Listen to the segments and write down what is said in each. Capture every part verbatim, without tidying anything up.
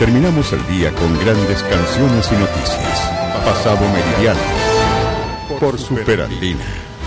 Terminamos el día con grandes canciones y noticias. Pasado Meridiano por Superandina.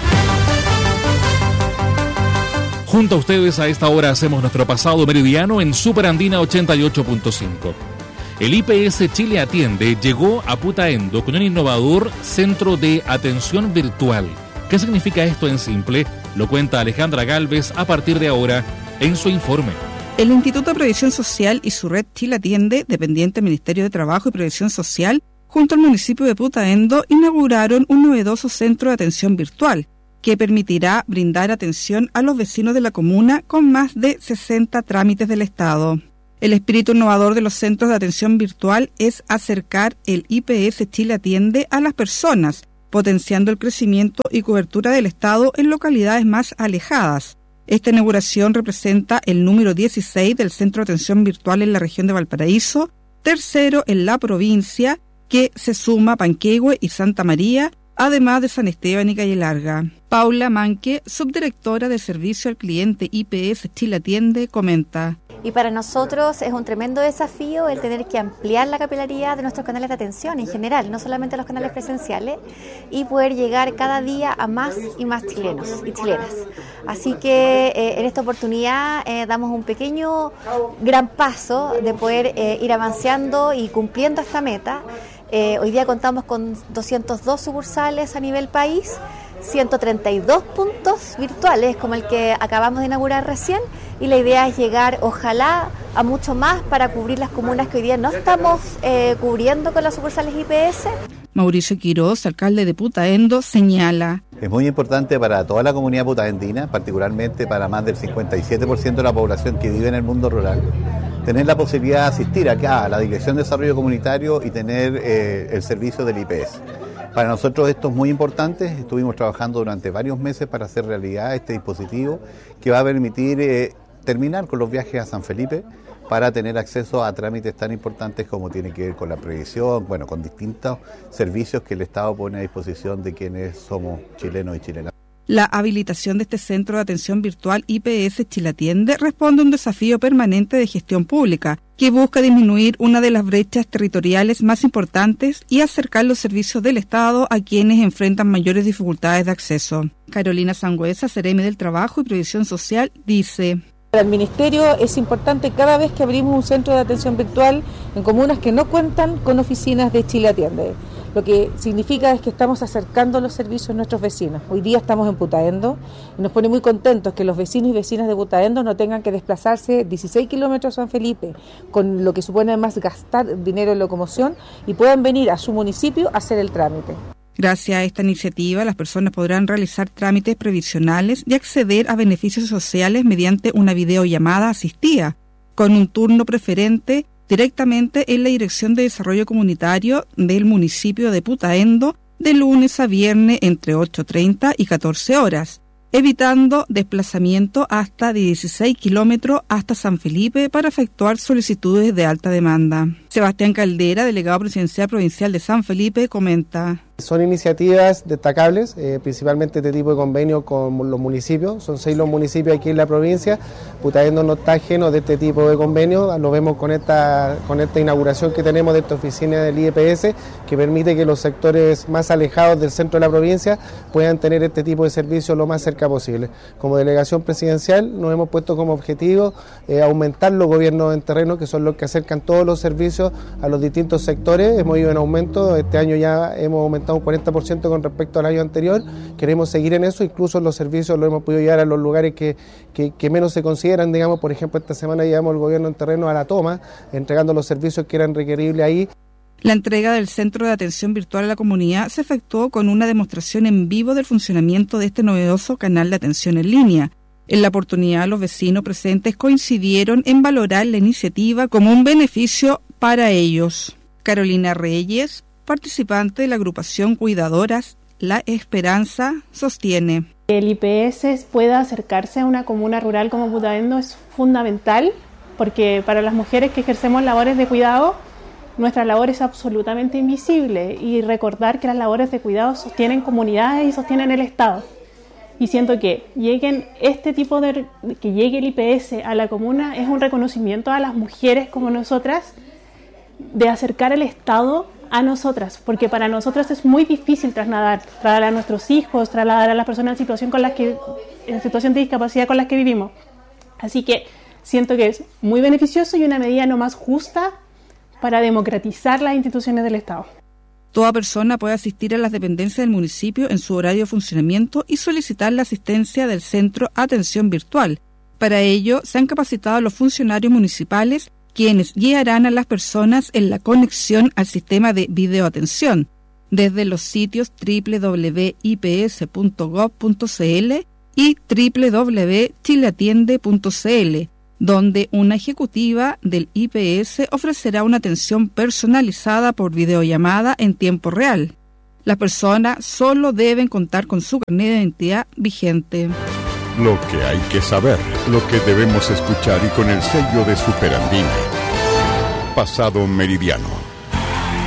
Junto a ustedes a esta hora hacemos nuestro Pasado Meridiano en Superandina ochenta y ocho punto cinco. El I P S Chile Atiende llegó a Putaendo con un innovador centro de atención virtual. ¿Qué significa esto en simple? Lo cuenta Alejandra Galvez a partir de ahora en su informe. El Instituto de Previsión Social y su red Chile Atiende, dependiente del Ministerio de Trabajo y Previsión Social, junto al municipio de Putaendo, inauguraron un novedoso centro de atención virtual que permitirá brindar atención a los vecinos de la comuna con más de sesenta trámites del Estado. El espíritu innovador de los centros de atención virtual es acercar el I P S Chile Atiende a las personas, potenciando el crecimiento y cobertura del Estado en localidades más alejadas. Esta inauguración representa el número dieciséis del Centro de Atención Virtual en la región de Valparaíso, tercero en la provincia, que se suma a Panquehue y Santa María, además de San Esteban y Calle Larga. Paula Manque, subdirectora de Servicio al Cliente I P S Chile Atiende, comenta. Y para nosotros es un tremendo desafío el tener que ampliar la capilaridad de nuestros canales de atención en general, no solamente los canales presenciales, y poder llegar cada día a más y más chilenos y chilenas. Así que eh, en esta oportunidad eh, damos un pequeño gran paso de poder eh, ir avanzando y cumpliendo esta meta. Eh, hoy día contamos con doscientas dos sucursales a nivel país, ciento treinta y dos puntos virtuales como el que acabamos de inaugurar recién, y la idea es llegar ojalá a mucho más para cubrir las comunas que hoy día no estamos eh, cubriendo con las sucursales I P S. Mauricio Quiroz, alcalde de Putaendo, señala. Es muy importante para toda la comunidad putaendina, particularmente para más del cincuenta y siete por ciento de la población que vive en el mundo rural, tener la posibilidad de asistir acá a la Dirección de Desarrollo Comunitario y tener eh, el servicio del I P S. Para nosotros esto es muy importante, estuvimos trabajando durante varios meses para hacer realidad este dispositivo que va a permitir eh, terminar con los viajes a San Felipe para tener acceso a trámites tan importantes como tiene que ver con la previsión, bueno, con distintos servicios que el Estado pone a disposición de quienes somos chilenos y chilenas. La habilitación de este centro de atención virtual I P S Chile Atiende responde a un desafío permanente de gestión pública que busca disminuir una de las brechas territoriales más importantes y acercar los servicios del Estado a quienes enfrentan mayores dificultades de acceso. Carolina Sangüesa, Seremi del Trabajo y Previsión Social, dice. Para el Ministerio es importante cada vez que abrimos un centro de atención virtual en comunas que no cuentan con oficinas de Chile Atiende. Lo que significa es que estamos acercando los servicios a nuestros vecinos. Hoy día estamos en Putaendo y nos pone muy contentos que los vecinos y vecinas de Putaendo no tengan que desplazarse dieciséis kilómetros a San Felipe, con lo que supone además gastar dinero en locomoción, y puedan venir a su municipio a hacer el trámite. Gracias a esta iniciativa, las personas podrán realizar trámites previsionales y acceder a beneficios sociales mediante una videollamada asistida, con un turno preferente directamente en la Dirección de Desarrollo Comunitario del municipio de Putaendo de lunes a viernes entre ocho treinta y catorce horas, evitando desplazamiento hasta de dieciséis kilómetros hasta San Felipe para efectuar solicitudes de alta demanda. Sebastián Caldera, delegado presidencial provincial de San Felipe, comenta. Son iniciativas destacables, eh, principalmente este tipo de convenio con los municipios. Son seis los municipios aquí en la provincia. Putaendo no está ajeno de este tipo de convenio. Lo vemos con esta, con esta inauguración que tenemos de esta oficina del I P S, que permite que los sectores más alejados del centro de la provincia puedan tener este tipo de servicios lo más cerca posible. Como delegación presidencial nos hemos puesto como objetivo eh, aumentar los gobiernos en terreno, que son los que acercan todos los servicios a los distintos sectores. Hemos ido en aumento. Este año ya hemos aumentado un cuarenta por ciento con respecto al año anterior. Queremos seguir en eso, incluso los servicios los hemos podido llevar a los lugares que, que, que menos se consideran, digamos. Por ejemplo, esta semana llevamos el gobierno en terreno a La Toma, entregando los servicios que eran requeribles ahí. La entrega del Centro de Atención Virtual a la Comunidad se efectuó con una demostración en vivo del funcionamiento de este novedoso canal de atención en línea. En la oportunidad, los vecinos presentes coincidieron en valorar la iniciativa como un beneficio para ellos. Carolina Reyes, participante de la agrupación Cuidadoras La Esperanza, sostiene. El I P S pueda acercarse a una comuna rural como Putaendo es fundamental, porque para las mujeres que ejercemos labores de cuidado, nuestra labor es absolutamente invisible, y recordar que las labores de cuidado sostienen comunidades y sostienen el Estado. Y siento que lleguen este tipo de que llegue el I P S a la comuna es un reconocimiento a las mujeres como nosotras de acercar el Estado a nosotras, porque para nosotras es muy difícil trasladar, trasladar a nuestros hijos, trasladar a las personas en situación con las que, en situación de discapacidad con las que vivimos. Así que siento que es muy beneficioso y una medida no más justa para democratizar las instituciones del Estado. Toda persona puede asistir a las dependencias del municipio en su horario de funcionamiento y solicitar la asistencia del Centro Atención Virtual. Para ello, se han capacitado a los funcionarios municipales, quienes guiarán a las personas en la conexión al sistema de videoatención, desde los sitios doble u doble u doble u punto i p s punto gov punto c l y doble u doble u doble u punto chile atiende punto c l, donde una ejecutiva del I P S ofrecerá una atención personalizada por videollamada en tiempo real. Las personas solo deben contar con su carnet de identidad vigente. Lo que hay que saber, lo que debemos escuchar y con el sello de Superandina. Pasado Meridiano.